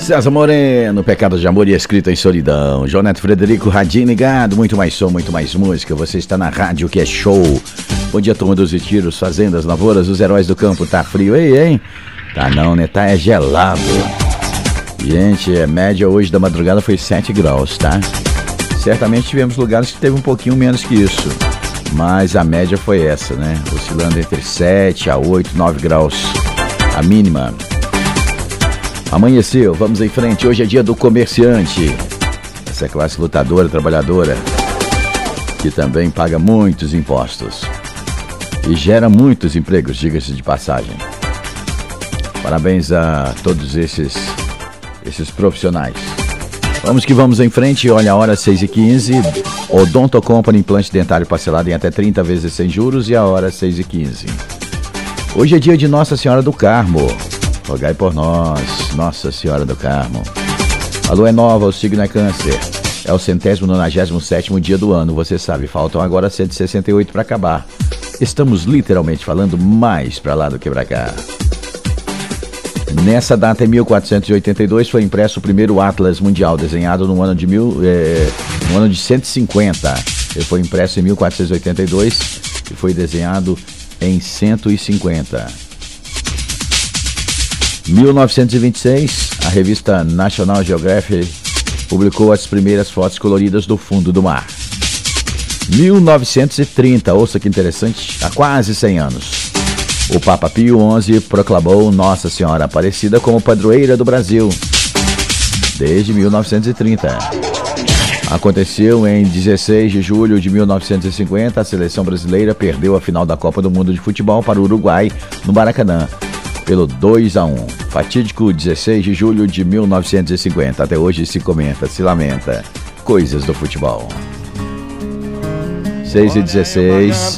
César Moreno, Pecado de Amor e Escrita em Solidão. João Neto Frederico, radinho ligado, muito mais som, muito mais música. Você está na rádio que é show. Bom dia, turma dos retiros, fazendas, lavouras, os heróis do campo. Tá frio aí, hein? Tá não, né? Tá gelado. Gente, a média hoje da madrugada foi 7 graus, tá? Certamente tivemos lugares que teve um pouquinho menos que isso, mas a média foi essa, né? Oscilando entre 7 a 8, 9 graus. A mínima. Amanheceu, vamos em frente. Hoje é dia do comerciante. Essa classe lutadora, trabalhadora, que também paga muitos impostos e gera muitos empregos, diga-se de passagem. Parabéns a todos esses profissionais. Vamos que vamos em frente. Olha a hora, 6h15. Odonto Company, implante dentário parcelado em até 30 vezes sem juros. E a hora, 6h15. Hoje é dia de Nossa Senhora do Carmo. Rogai por nós, Nossa Senhora do Carmo. A lua é nova, o signo é Câncer. É o 197º dia do ano. Você sabe, faltam agora 168 para acabar. Estamos literalmente falando mais para lá do que para cá. Nessa data, em 1482, foi impresso o primeiro Atlas Mundial, desenhado no ano de 150. Ele foi impresso em 1482 e foi desenhado em 150. 1926, a revista National Geographic publicou as primeiras fotos coloridas do fundo do mar. 1930, ouça que interessante, há quase 100 anos, o Papa Pio XI proclamou Nossa Senhora Aparecida como padroeira do Brasil. Desde 1930. Aconteceu em 16 de julho de 1950, a seleção brasileira perdeu a final da Copa do Mundo de Futebol para o Uruguai, no Maracanã, pelo 2-1. Fatídico 16 de julho de 1950. Até hoje se comenta, se lamenta. Coisas do futebol. 6h16.